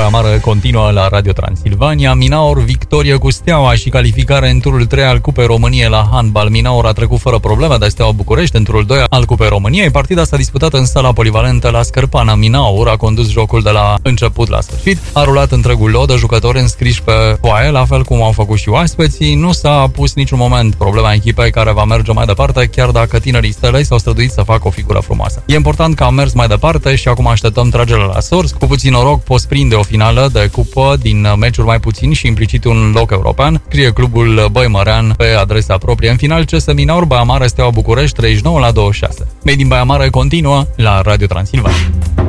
Baia Mare continuă la Radio Transilvania. Minaur, victorie cu Steaua și calificare în turul 3 al Cupei României la handbal. Minaur a trecut fără probleme de Steaua București în turul 2 al Cupei României. Partida s-a disputat în sala polivalentă la Scărpana. Minaur a condus jocul de la început la sfârșit. A rulat întregul lot de jucători înscriși pe foaie, la fel cum au făcut și oaspeții. Nu s-a pus niciun moment problema echipei care va merge mai departe, chiar dacă tinerii Stelei s-au străduit să facă o figură frumoasă. E important că am mers mai departe și acum așteptăm tragerea la sorți. Cu puțin noroc poți prinde o finală de cupă din meciuri mai puțini și implicit un loc european, scrie clubul băimărean pe adresa proprie. În final, CS Minaur, Baia Mare, Steaua București 39-26. Made in Baia Mare continuă la Radio Transilvania.